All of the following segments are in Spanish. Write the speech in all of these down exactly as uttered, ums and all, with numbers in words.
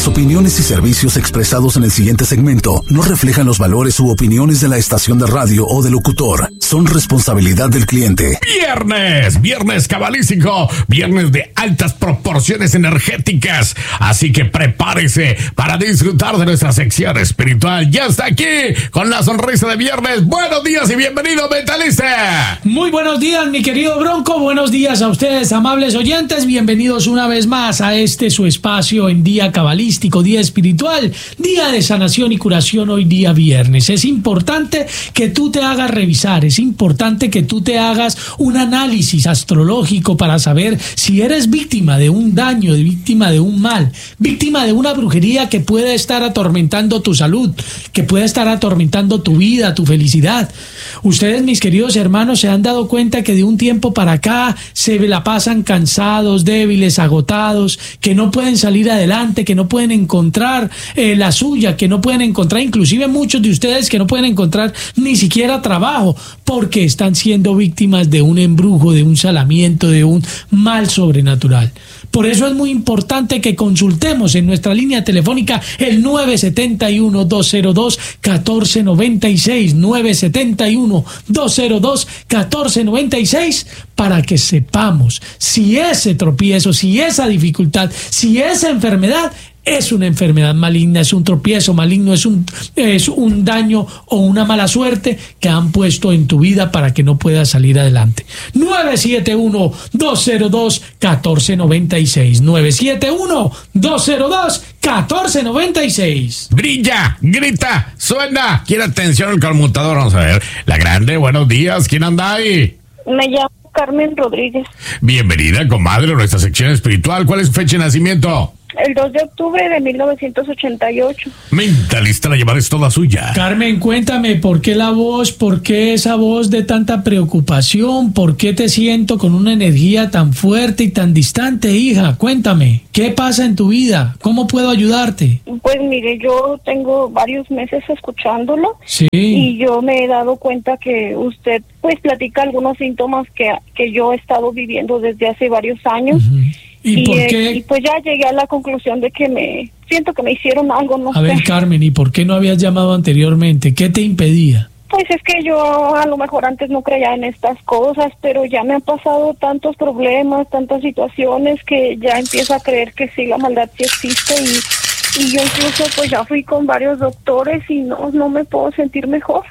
Las opiniones y servicios expresados en el siguiente segmento no reflejan los valores u opiniones de la estación de radio o del locutor. Son responsabilidad del cliente. Viernes, viernes cabalístico, viernes de altas proporciones energéticas. Así que prepárese para disfrutar de nuestra sección espiritual. Ya está aquí con la sonrisa de viernes. Buenos días y bienvenido, mentalista. Muy buenos días, mi querido Bronco. Buenos días a ustedes, amables oyentes. Bienvenidos una vez más a este su espacio en Día Cabalístico, Día Espiritual, Día de Sanación y Curación, hoy día viernes. Es importante que tú te hagas revisar, es importante que tú te hagas un análisis astrológico para saber si eres víctima de un daño, de víctima de un mal, víctima de una brujería que puede estar atormentando tu salud, que puede estar atormentando tu vida, tu felicidad. Ustedes, mis queridos hermanos, se han dado cuenta que de un tiempo para acá se la pasan cansados, débiles, agotados, que no pueden salir adelante, que no pueden encontrar eh, la suya, que no pueden encontrar, inclusive muchos de ustedes que no pueden encontrar ni siquiera trabajo, porque están siendo víctimas de un embrujo, de un salamiento, de un mal sobrenatural. Por eso es muy importante que consultemos en nuestra línea telefónica el nueve siete uno, dos cero dos, uno cuatro nueve seis, nueve siete uno, dos cero dos, uno cuatro nueve seis, para que sepamos si ese tropiezo, si esa dificultad, si esa enfermedad es una enfermedad maligna, es un tropiezo maligno, es un, es un daño o una mala suerte que han puesto en tu vida para que no puedas salir adelante. nueve siete uno, dos cero dos, uno cuatro nueve seis, nueve siete uno, dos cero dos, uno cuatro nueve seis. Brilla, grita, suena. Quiere atención el conmutador. Vamos a ver. La grande, buenos días. ¿Quién anda ahí? Me llamo Carmen Rodríguez. Bienvenida, comadre, a nuestra sección espiritual. ¿Cuál es su fecha de nacimiento? El dos de octubre de mil novecientos ochenta y ocho. Mentalista, la llamada es toda suya. Carmen, cuéntame, ¿por qué la voz, por qué esa voz de tanta preocupación? ¿Por qué te siento con una energía tan fuerte y tan distante, hija? Cuéntame, ¿qué pasa en tu vida? ¿Cómo puedo ayudarte? Pues mire, yo tengo varios meses escuchándolo. Sí. Y yo me he dado cuenta que usted pues platica algunos síntomas que, que yo he estado viviendo desde hace varios años. Uh-huh. ¿Y, ¿Y por qué? Eh, y pues ya llegué a la conclusión de que me siento que me hicieron algo, no sé. A ver, Carmen, ¿y por qué no habías llamado anteriormente? ¿Qué te impedía? Pues es que yo a lo mejor antes no creía en estas cosas, pero ya me han pasado tantos problemas, tantas situaciones que ya empiezo a creer que sí, la maldad sí existe y, y yo incluso pues ya fui con varios doctores y no, no me puedo sentir mejor.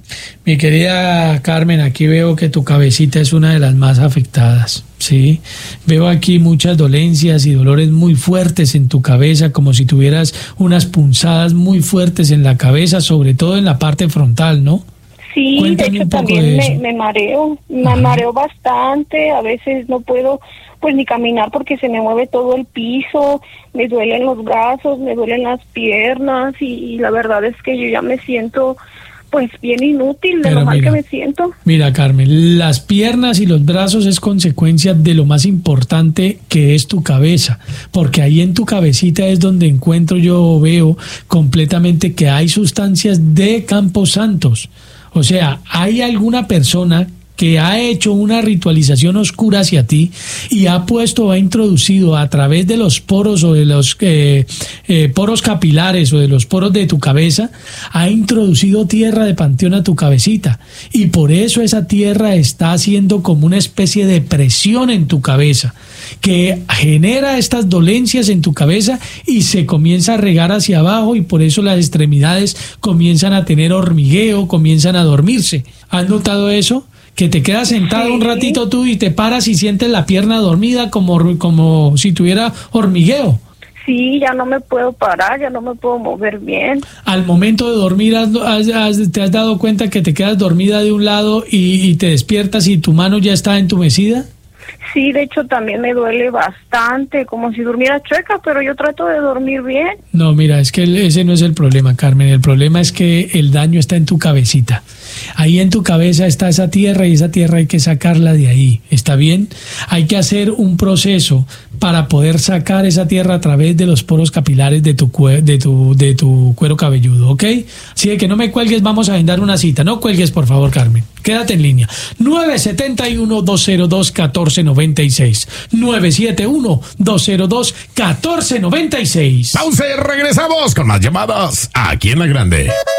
Mi querida Carmen, aquí veo que tu cabecita es una de las más afectadas, ¿sí? Veo aquí muchas dolencias y dolores muy fuertes en tu cabeza, como si tuvieras unas punzadas muy fuertes en la cabeza, sobre todo en la parte frontal, ¿no? Sí, Cuéntame de hecho un poco también de me, eso. me mareo, me Ajá. mareo bastante, a veces no puedo pues ni caminar porque se me mueve todo el piso, me duelen los brazos, me duelen las piernas y, y la verdad es que yo ya me siento pues bien inútil de Pero lo mal mira, que me siento. Mira, Carmen, las piernas y los brazos es consecuencia de lo más importante que es tu cabeza, porque ahí en tu cabecita es donde encuentro yo, veo completamente que hay sustancias de campos santos. O sea, hay alguna persona que ha hecho una ritualización oscura hacia ti y ha puesto, ha introducido a través de los poros o de los eh, eh, poros capilares o de los poros de tu cabeza, ha introducido tierra de panteón a tu cabecita y por eso esa tierra está haciendo como una especie de presión en tu cabeza que genera estas dolencias en tu cabeza y se comienza a regar hacia abajo y por eso las extremidades comienzan a tener hormigueo, comienzan a dormirse. ¿Has notado eso? Que te quedas sentado sí. un ratito tú y te paras y sientes la pierna dormida como, como si tuviera hormigueo. Sí, ya no me puedo parar, ya no me puedo mover bien. Al momento de dormir, has, has, has, ¿te has dado cuenta que te quedas dormida de un lado y, y te despiertas y tu mano ya está entumecida? Sí, de hecho también me duele bastante, como si durmiera chueca, pero yo trato de dormir bien. No, mira, es que ese no es el problema, Carmen. El problema es que el daño está en tu cabecita. Ahí en tu cabeza está esa tierra y esa tierra hay que sacarla de ahí. ¿Está bien? Hay que hacer un proceso para poder sacar esa tierra a través de los poros capilares de tu, cue- de tu, de tu cuero cabelludo, ¿ok? Así que no me cuelgues, vamos a agendar una cita. No cuelgues, por favor, Carmen. Quédate en línea. nueve siete uno, dos cero dos, uno cuatro nueve seis. nueve siete uno, dos cero dos, uno cuatro nueve seis. Pausa y regresamos con más llamadas aquí en La Grande.